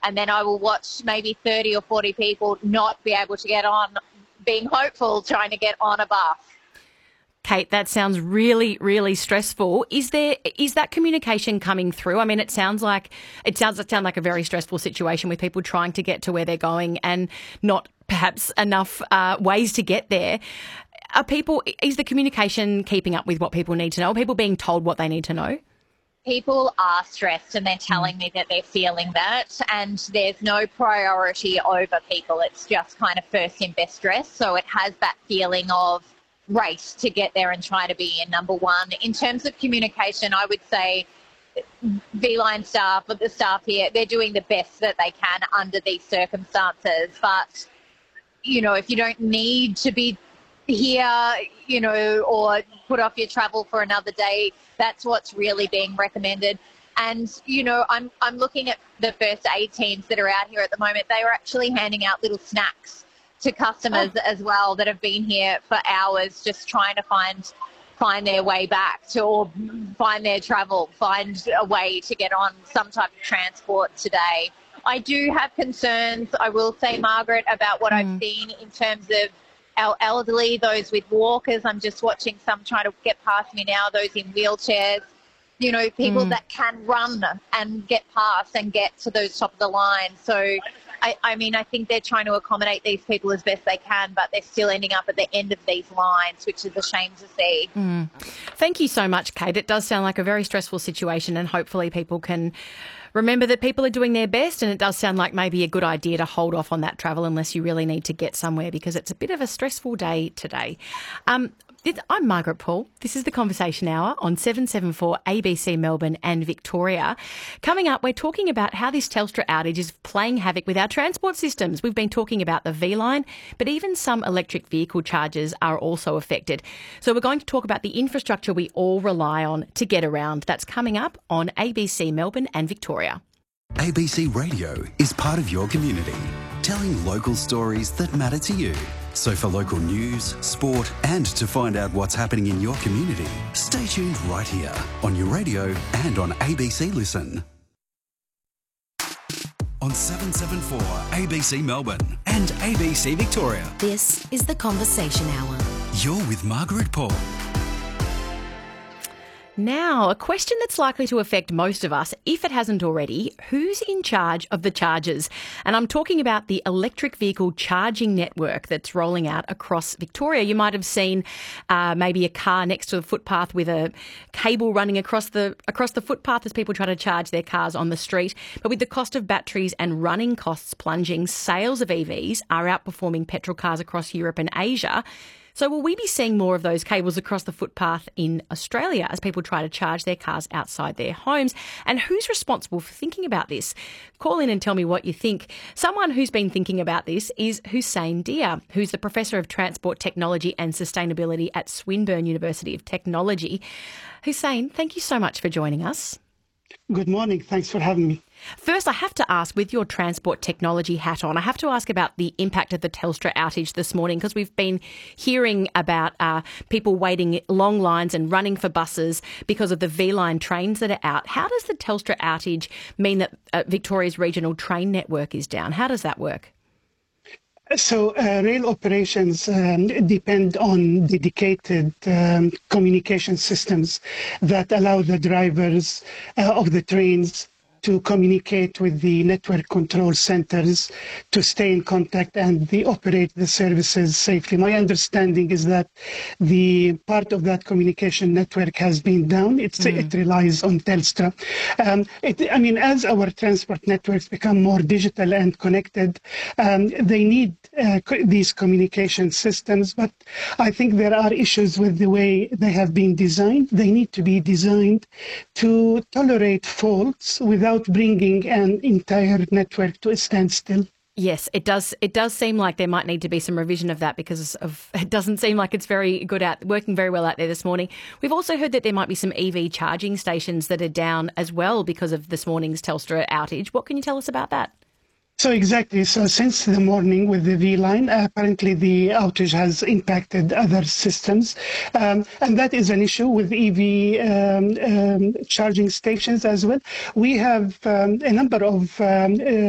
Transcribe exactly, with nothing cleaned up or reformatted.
and then I will watch maybe thirty or forty people not be able to get on, being hopeful, trying to get on a bus. Kate, that sounds really, really stressful. Is there is that communication coming through? I mean, it sounds like it sounds it sounds like a very stressful situation with people trying to get to where they're going and not perhaps enough uh, ways to get there. Are people? Is the communication keeping up with what people need to know? Are people being told what they need to know? People are stressed and they're telling mm. me that they're feeling that, and there's no priority over people. It's just kind of first in, best dressed. So it has that feeling of race to get there and try to be in number one. In terms of communication, I would say V-Line staff, but the staff here, they're doing the best that they can under these circumstances. But, you know, if you don't need to be here, you know, or put off your travel for another day, that's what's really being recommended. And, you know, I'm I'm looking at the first aid teams that are out here at the moment. They are actually handing out little snacks to customers oh. as well that have been here for hours just trying to find find their way back to, or find their travel, find a way to get on some type of transport today. I do have concerns, I will say, Margaret, about what mm. I've seen in terms of our elderly, those with walkers. I'm just watching some trying to get past me now, those in wheelchairs, you know, people mm. that can run and get past and get to those top of the line. So I, I mean, I think they're trying to accommodate these people as best they can, but they're still ending up at the end of these lines, which is a shame to see. Mm. Thank you so much, Kate. It does sound like a very stressful situation, and hopefully people can remember that people are doing their best, and it does sound like maybe a good idea to hold off on that travel unless you really need to get somewhere, because it's a bit of a stressful day today. Um, I'm Margaret Paul. This is the Conversation Hour on seven seventy-four A B C Melbourne and Victoria. Coming up, we're talking about how this Telstra outage is playing havoc with our transport systems. We've been talking about the V-Line, but even some electric vehicle chargers are also affected. So we're going to talk about the infrastructure we all rely on to get around. That's coming up on A B C Melbourne and Victoria. A B C Radio is part of your community, telling local stories that matter to you. So for local news, sport, and to find out what's happening in your community, stay tuned right here on your radio and on A B C Listen. On seven seventy-four A B C Melbourne and A B C Victoria. This is the Conversation Hour. You're with Margaret Paul. Now, a question that's likely to affect most of us, if it hasn't already: who's in charge of the chargers? And I'm talking about the electric vehicle charging network that's rolling out across Victoria. You might have seen uh, maybe a car next to the footpath with a cable running across the across the footpath as people try to charge their cars on the street. But with the cost of batteries and running costs plunging, sales of E Vs are outperforming petrol cars across Europe and Asia. So will we be seeing more of those cables across the footpath in Australia as people try to charge their cars outside their homes? And who's responsible for thinking about this? Call in and tell me what you think. Someone who's been thinking about this is Hussein Dia, who's the Professor of Transport Technology and Sustainability at Swinburne University of Technology. Hussein, thank you so much for joining us. Good morning. Thanks for having me. First, I have to ask, with your transport technology hat on, I have to ask about the impact of the Telstra outage this morning, because we've been hearing about uh, people waiting long lines and running for buses because of the V-Line trains that are out. How does the Telstra outage mean that uh, Victoria's regional train network is down? How does that work? So uh, rail operations um, depend on dedicated um, communication systems that allow the drivers uh, of the trains to communicate with the network control centers, to stay in contact and they operate the services safely. My understanding is that the part of that communication network has been down. It's, mm. It relies on Telstra. Um, it, I mean, as our transport networks become more digital and connected, um, they need uh, co- these communication systems, but I think there are issues with the way they have been designed. They need to be designed to tolerate faults without bringing an entire network to a standstill. Yes, it does. It does seem like there might need to be some revision of that, because of it doesn't seem like it's very good at working very well out there this morning. We've also heard that there might be some E V charging stations that are down as well because of this morning's Telstra outage. What can you tell us about that? So exactly. So since the morning with the V-Line, uh, apparently the outage has impacted other systems. Um, and that is an issue with E V um, um, charging stations as well. We have um, a number of um, uh,